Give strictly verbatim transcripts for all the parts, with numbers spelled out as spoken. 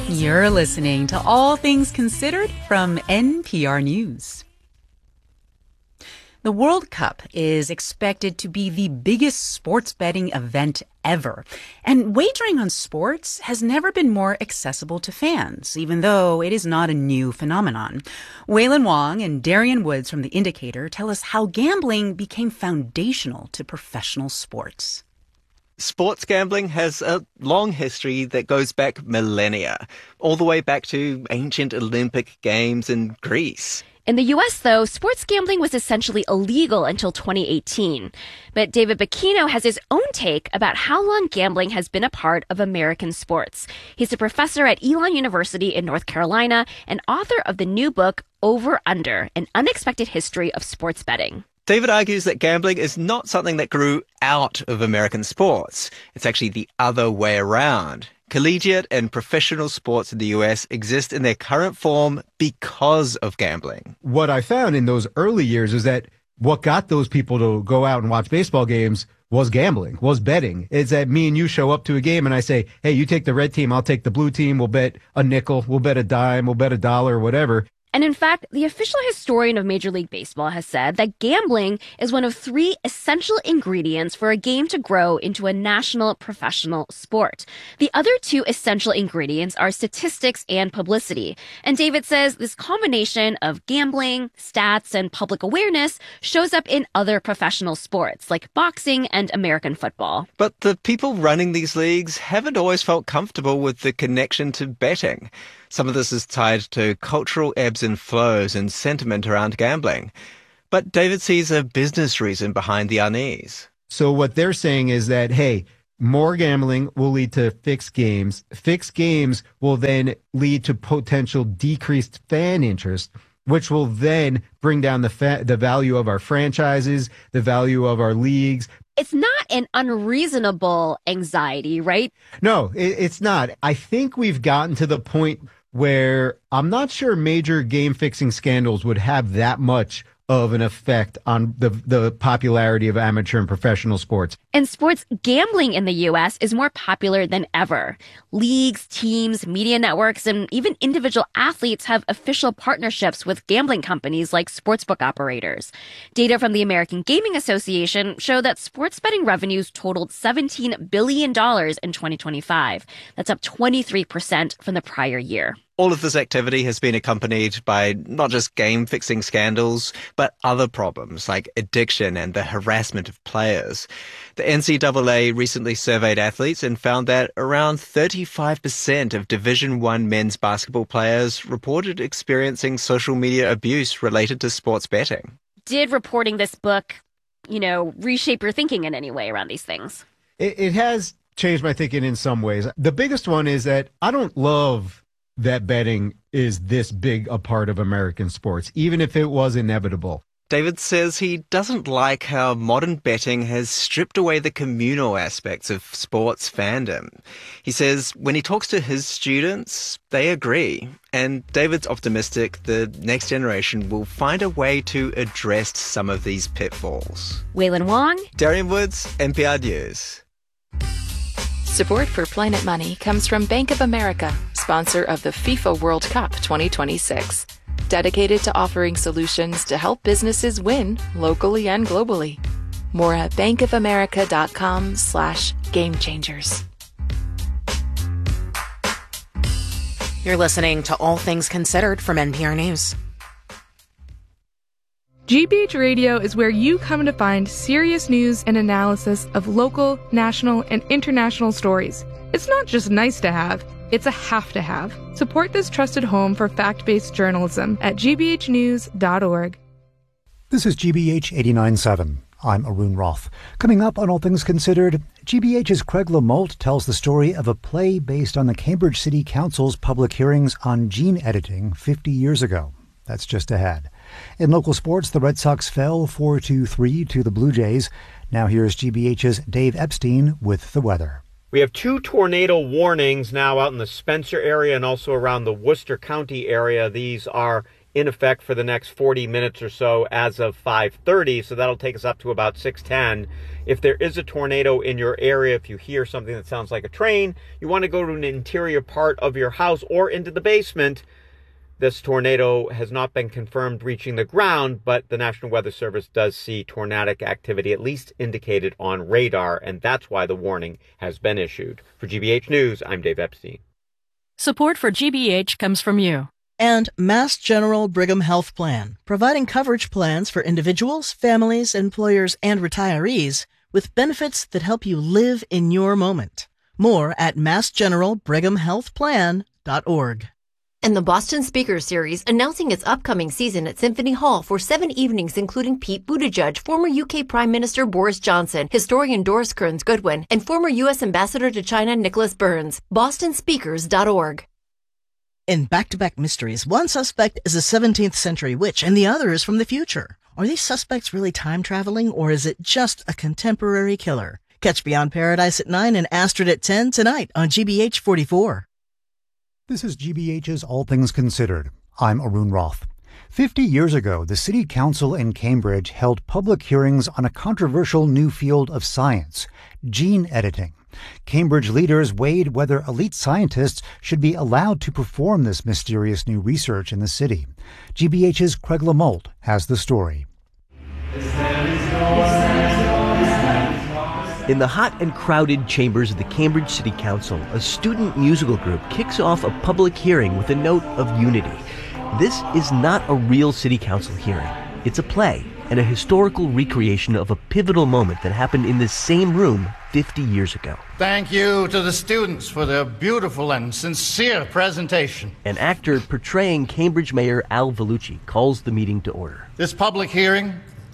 You're listening to All Things Considered from N P R News. The World Cup is expected to be the biggest sports betting event ever. And wagering on sports has never been more accessible to fans, even though it is not a new phenomenon. Waylon Wong and Darian Woods from The Indicator tell us how gambling became foundational to professional sports. Sports gambling has a long history that goes back millennia, all the way back to ancient Olympic Games in Greece. In the U S, though, sports gambling was essentially illegal until twenty eighteen. But David Bacchino has his own take about how long gambling has been a part of American sports. He's a professor at Elon University in North Carolina and author of the new book, Over Under, An Unexpected History of Sports Betting. David argues that gambling is not something that grew out of American sports. It's actually the other way around. Collegiate and professional sports in the U S exist in their current form because of gambling. What I found in those early years is that what got those people to go out and watch baseball games was gambling, was betting. It's that me and you show up to a game and I say, hey, you take the red team, I'll take the blue team. We'll bet a nickel, we'll bet a dime, we'll bet a dollar or whatever. And in fact, the official historian of Major League Baseball has said that gambling is one of three essential ingredients for a game to grow into a national professional sport. The other two essential ingredients are statistics and publicity. And David says this combination of gambling, stats, and public awareness shows up in other professional sports like boxing and American football. But the people running these leagues haven't always felt comfortable with the connection to betting. Some of this is tied to cultural ebbs and flows and sentiment around gambling. But David sees a business reason behind the unease. So what they're saying is that, hey, more gambling will lead to fixed games. Fixed games will then lead to potential decreased fan interest, which will then bring down the fa- the value of our franchises, the value of our leagues. It's not an unreasonable anxiety, right? No, it, it's not. I think we've gotten to the point where I'm not sure major game fixing scandals would have that much of an effect on the the popularity of amateur and professional sports. And sports gambling in the U S is more popular than ever. Leagues, teams, media networks, and even individual athletes have official partnerships with gambling companies like sportsbook operators. Data from the American Gaming Association show that sports betting revenues totaled seventeen billion dollars in twenty twenty-five. That's up twenty-three percent from the prior year. All of this activity has been accompanied by not just game-fixing scandals, but other problems like addiction and the harassment of players. The N C double A recently surveyed athletes and found that around thirty-five percent of Division One men's basketball players reported experiencing social media abuse related to sports betting. Did reporting this book, you know, reshape your thinking in any way around these things? It, it has changed my thinking in some ways. The biggest one is that I don't love that betting is this big a part of American sports, even if it was inevitable. David says he doesn't like how modern betting has stripped away the communal aspects of sports fandom. He says when he talks to his students, they agree. And David's optimistic the next generation will find a way to address some of these pitfalls. Waylon Wong, Darian Woods, N P R News. Support for Planet Money comes from Bank of America, sponsor of the FIFA World Cup twenty twenty-six. Dedicated to offering solutions to help businesses win locally and globally. More at bankofamerica.com slash game changers. You're listening to All Things Considered from N P R News. G B H Radio is where you come to find serious news and analysis of local, national, and international stories. It's not just nice to have, it's a have to have. Support this trusted home for fact-based journalism at g b h news dot org. This is G B H eighty-nine point seven. I'm Arun Roth. Coming up on All Things Considered, G B H's Craig LaMolt tells the story of a play based on the Cambridge City Council's public hearings on gene editing fifty years ago. That's just ahead. In local sports, the Red Sox fell four two three to the Blue Jays. Now here's G B H's Dave Epstein with the weather. We have two tornado warnings now out in the Spencer area and also around the Worcester County area. These are in effect for the next forty minutes or so as of five thirty, so that'll take us up to about six ten. If there is a tornado in your area, if you hear something that sounds like a train, you want to go to an interior part of your house or into the basement. This tornado has not been confirmed reaching the ground, but the National Weather Service does see tornadic activity, at least indicated on radar, and that's why the warning has been issued. For G B H News, I'm Dave Epstein. Support for G B H comes from you. And Mass General Brigham Health Plan, providing coverage plans for individuals, families, employers, and retirees with benefits that help you live in your moment. More at mass general brigham health plan dot org. And the Boston Speakers Series announcing its upcoming season at Symphony Hall for seven evenings, including Pete Buttigieg, former U K Prime Minister Boris Johnson, historian Doris Kearns Goodwin, and former U S Ambassador to China Nicholas Burns. boston speakers dot org. In Back-to-Back Mysteries, one suspect is a seventeenth century witch and the other is from the future. Are these suspects really time traveling, or is it just a contemporary killer? Catch Beyond Paradise at nine and Astrid at ten tonight on G B H forty-four. This is G B H's All Things Considered. I'm Arun Roth. Fifty years ago, the City Council in Cambridge held public hearings on a controversial new field of science, gene editing. Cambridge leaders weighed whether elite scientists should be allowed to perform this mysterious new research in the city. G B H's Craig Lamolt has the story. In the hot and crowded chambers of the Cambridge City Council, a student musical group kicks off a public hearing with a note of unity. This is not a real City Council hearing. It's a play and a historical recreation of a pivotal moment that happened in this same room fifty years ago. Thank you to the students for their beautiful and sincere presentation. An actor portraying Cambridge Mayor Al Vellucci calls the meeting to order. This public hearing,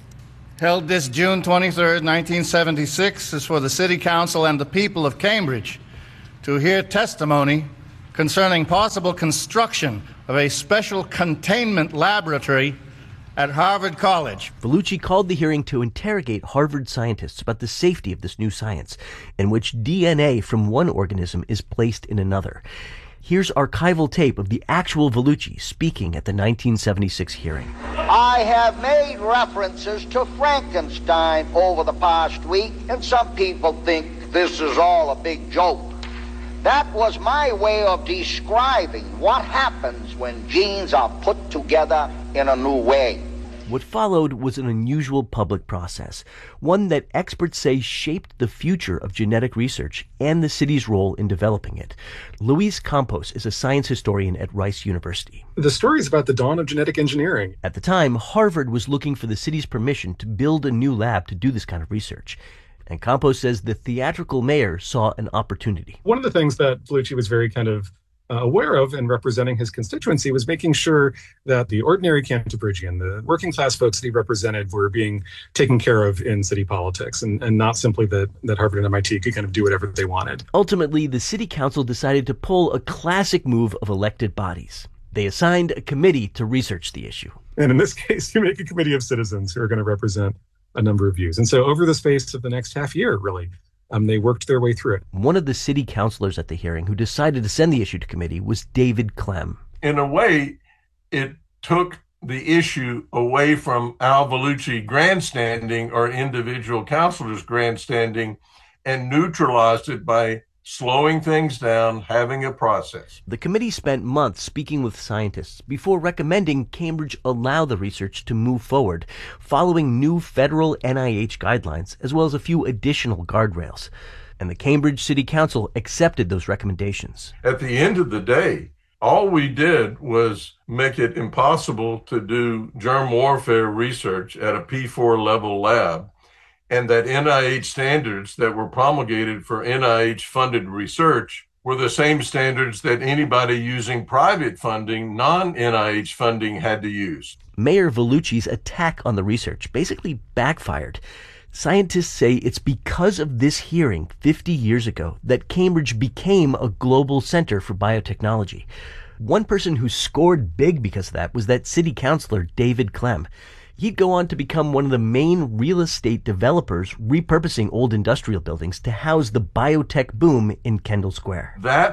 held this June twenty-third, nineteen seventy-six, is for the City Council and the people of Cambridge to hear testimony concerning possible construction of a special containment laboratory at Harvard College. Vellucci called the hearing to interrogate Harvard scientists about the safety of this new science, in which D N A from one organism is placed in another. Here's archival tape of the actual Vellucci speaking at the nineteen seventy-six hearing. I have made references to Frankenstein over the past week, and some people think this is all a big joke. That was my way of describing what happens when genes are put together in a new way. What followed was an unusual public process, one that experts say shaped the future of genetic research and the city's role in developing it. Luis Campos is a science historian at Rice University. The story is about the dawn of genetic engineering. At the time, Harvard was looking for the city's permission to build a new lab to do this kind of research. And Campos says the theatrical mayor saw an opportunity. One of the things that Vellucci was very kind of Uh, aware of in representing his constituency was making sure that the ordinary Cantabrigian, the working class folks that he represented, were being taken care of in city politics, and, and not simply that, that Harvard and M I T could kind of do whatever they wanted. Ultimately, the city council decided to pull a classic move of elected bodies. They assigned a committee to research the issue. And in this case, you make a committee of citizens who are going to represent a number of views. And so over the space of the next half year, really, Um, they worked their way through it. One of the city councilors at the hearing who decided to send the issue to committee was David Clem. In a way, it took the issue away from Al Vellucci grandstanding or individual councilors grandstanding and neutralized it by slowing things down, having a process. The committee spent months speaking with scientists before recommending Cambridge allow the research to move forward, following new federal N I H guidelines, as well as a few additional guardrails. And the Cambridge City Council accepted those recommendations. At the end of the day, all we did was make it impossible to do germ warfare research at a P four level lab, and that N I H standards that were promulgated for N I H-funded research were the same standards that anybody using private funding, non-N I H funding, had to use. Mayor Vellucci's attack on the research basically backfired. Scientists say it's because of this hearing fifty years ago that Cambridge became a global center for biotechnology. One person who scored big because of that was that city councilor, David Clem. He'd go on to become one of the main real estate developers repurposing old industrial buildings to house the biotech boom in Kendall Square. That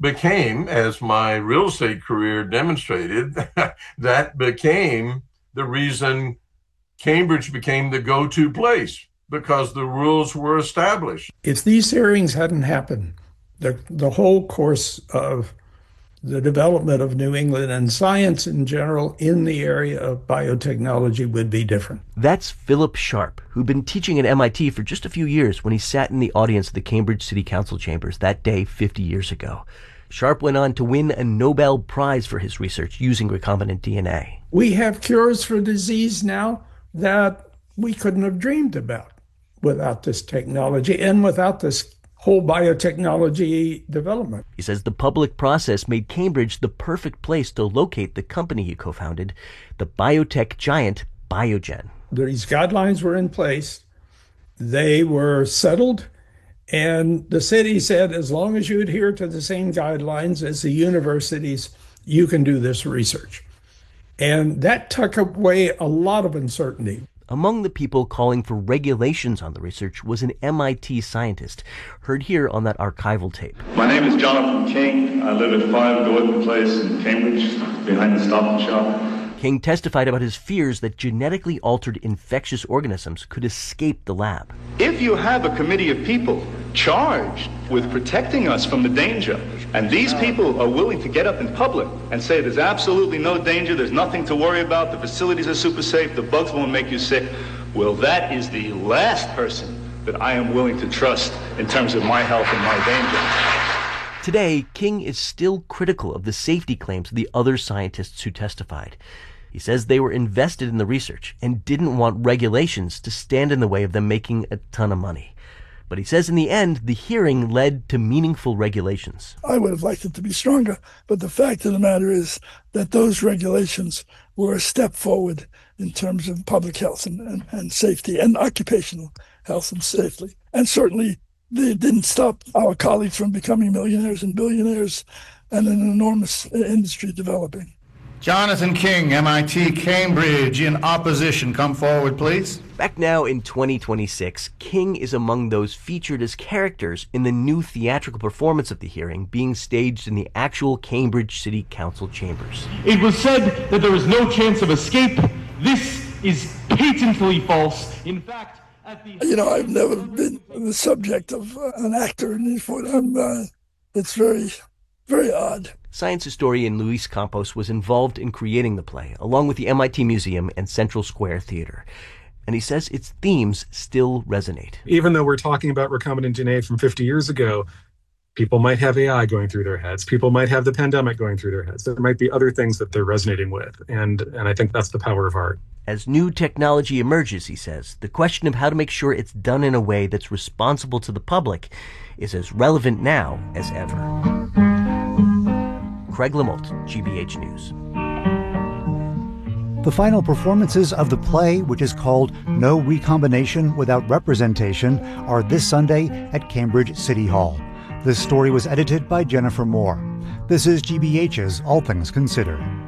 became, as my real estate career demonstrated, that became the reason Cambridge became the go-to place, because the rules were established. If these hearings hadn't happened, the, the whole course of the development of New England and science in general in the area of biotechnology would be different. That's Philip Sharp, who'd been teaching at M I T for just a few years when he sat in the audience of the Cambridge City Council chambers that day fifty years ago. Sharp went on to win a Nobel Prize for his research using recombinant D N A. We have cures for disease now that we couldn't have dreamed about without this technology and without this whole biotechnology development. He says the public process made Cambridge the perfect place to locate the company he co-founded, the biotech giant Biogen. These guidelines were in place. They were settled. And the city said, as long as you adhere to the same guidelines as the universities, you can do this research. And that took away a lot of uncertainty. Among the people calling for regulations on the research was an M I T scientist, heard here on that archival tape. My name is Jonathan King. I live at five Gordon Place in Cambridge, behind the Stop and Shop. King testified about his fears that genetically altered infectious organisms could escape the lab. If you have a committee of people charged with protecting us from the danger, and these people are willing to get up in public and say there's absolutely no danger, there's nothing to worry about, the facilities are super safe, the bugs won't make you sick, well, that is the last person that I am willing to trust in terms of my health and my danger. Today, King is still critical of the safety claims of the other scientists who testified. He says they were invested in the research and didn't want regulations to stand in the way of them making a ton of money. But he says in the end, the hearing led to meaningful regulations. I would have liked it to be stronger, but the fact of the matter is that those regulations were a step forward in terms of public health and, and, and safety and occupational health and safety. And certainly they didn't stop our colleagues from becoming millionaires and billionaires and an enormous industry developing. Jonathan King, M I T, Cambridge, in opposition. Come forward, please. Back now in twenty twenty-six, King is among those featured as characters in the new theatrical performance of the hearing being staged in the actual Cambridge City Council chambers. It was said that there is no chance of escape. This is patently false. In fact, at the... You know, I've never been the subject of uh, an actor, and I'm, uh, it's very, very odd. Science historian Luis Campos was involved in creating the play, along with the M I T Museum and Central Square Theater. And he says its themes still resonate. Even though we're talking about recombinant D N A from fifty years ago, people might have A I going through their heads. People might have the pandemic going through their heads. There might be other things that they're resonating with. And, and I think that's the power of art. As new technology emerges, he says, the question of how to make sure it's done in a way that's responsible to the public is as relevant now as ever. Craig LaMotte, G B H News. The final performances of the play, which is called No Recombination Without Representation, are this Sunday at Cambridge City Hall. This story was edited by Jennifer Moore. This is G B H's All Things Considered.